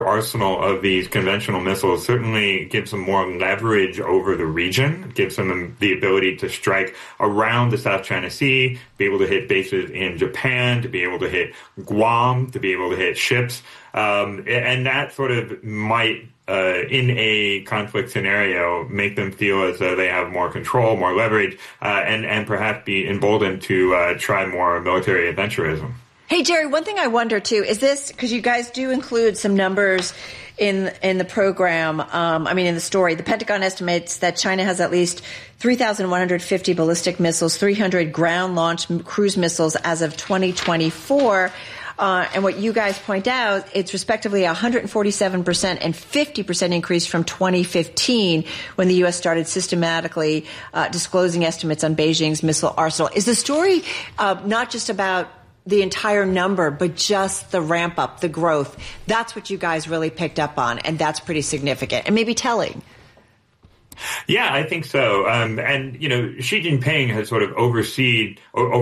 arsenal of these conventional missiles certainly gives them more leverage over the region, gives them the ability to strike around the South China Sea, be able to hit bases in Japan, to be able to hit Guam, to be able to hit ships. And that sort of might, in a conflict scenario, make them feel as though they have more control, more leverage, and perhaps be emboldened to try more military adventurism. Hey, Jerry, one thing I wonder, too, is this, because you guys do include some numbers in the program, in the story. The Pentagon estimates that China has at least 3,150 ballistic missiles, 300 ground-launched cruise missiles as of 2024. And what you guys point out, it's respectively 147% and 50% increase from 2015 when the U.S. started systematically disclosing estimates on Beijing's missile arsenal. Is the story not just about the entire number, but just the ramp up, the growth? That's what you guys really picked up on, and that's pretty significant and maybe telling. Yeah, I think so. And, Xi Jinping has sort of overseen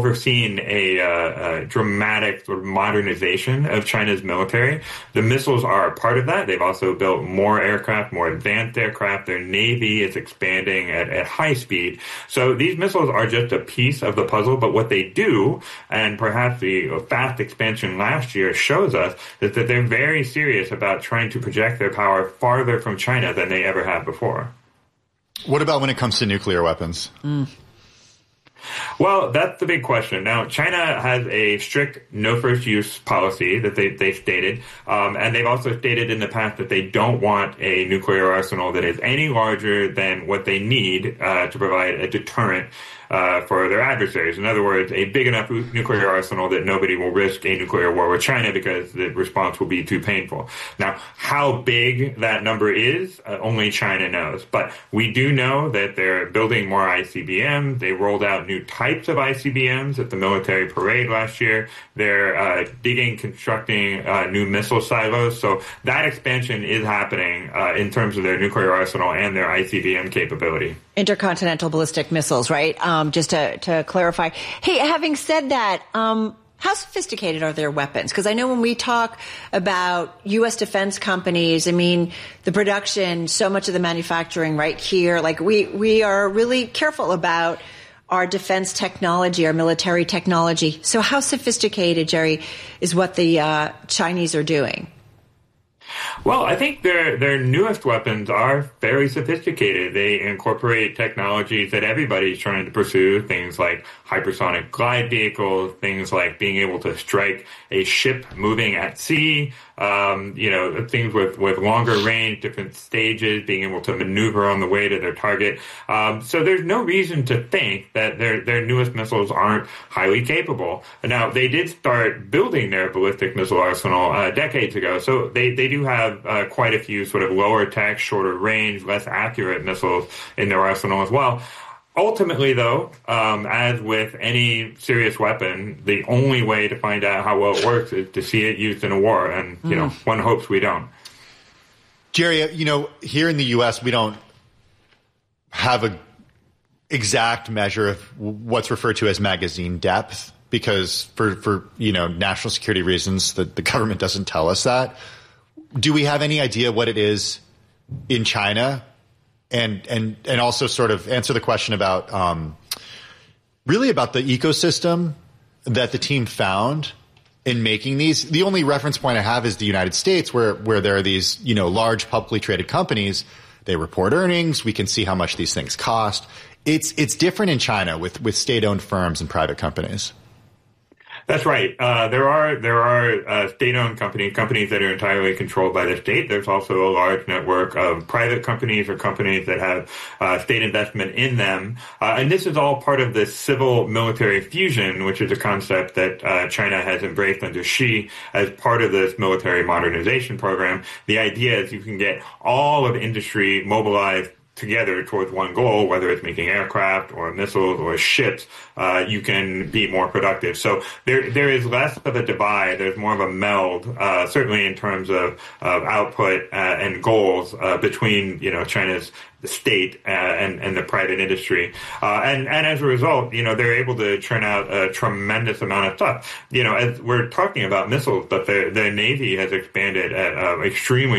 a dramatic sort of modernization of China's military. The missiles are a part of that. They've also built more aircraft, more advanced aircraft. Their Navy is expanding at high speed. So these missiles are just a piece of the puzzle, but what they do, and perhaps the fast expansion last year shows us, is that they're very serious about trying to project their power farther from China than they ever have before. What about when it comes to nuclear weapons? Well, that's the big question. Now, China has a strict no first use policy that they've stated, and they've also stated in the past that they don't want a nuclear arsenal that is any larger than what they need to provide a deterrent for their adversaries. In other words, a big enough nuclear arsenal that nobody will risk a nuclear war with China because the response will be too painful. Now, how big that number is, only China knows. But we do know that they're building more ICBMs. They rolled out new types of ICBMs at the military parade last year. They're constructing new missile silos. So that expansion is happening in terms of their nuclear arsenal and their ICBM capability. Intercontinental ballistic missiles, right? Just to clarify. Hey, having said that, how sophisticated are their weapons? Because I know when we talk about U.S. defense companies, the production, so much of the manufacturing right here, like we are really careful about our defense technology, our military technology. So how sophisticated, Jerry, is what the Chinese are doing? Well, I think their newest weapons are very sophisticated. They incorporate technologies that everybody's trying to pursue, things like hypersonic glide vehicles, things like being able to strike a ship moving at sea, things with longer range, different stages, being able to maneuver on the way to their target. So there's no reason to think that their newest missiles aren't highly capable. Now, they did start building their ballistic missile arsenal decades ago, so they do have quite a few sort of lower tech, shorter range, less accurate missiles in their arsenal as well. Ultimately, though, as with any serious weapon, the only way to find out how well it works is to see it used in a war. And, one hopes we don't. Jerry, here in the U.S., we don't have an exact measure of what's referred to as magazine depth because for national security reasons, the government doesn't tell us that. Do we have any idea what it is in China? And also sort of answer the question about really about the ecosystem that the team found in making these. The only reference point I have is the United States, where there are these large publicly traded companies. They report earnings. We can see how much these things cost. It's different in China with state-owned firms and private companies. That's right. There are state-owned companies that are entirely controlled by the state. There's also a large network of private companies or companies that have state investment in them. And this is all part of the civil-military fusion, which is a concept that China has embraced under Xi as part of this military modernization program. The idea is you can get all of industry mobilized together towards one goal, whether it's making aircraft or missiles or ships, you can be more productive. So there is less of a divide. There's more of a meld, certainly in terms of output and goals between China's state and the private industry, and as a result, they're able to churn out a tremendous amount of stuff. As we're talking about missiles, but the Navy has expanded at extremely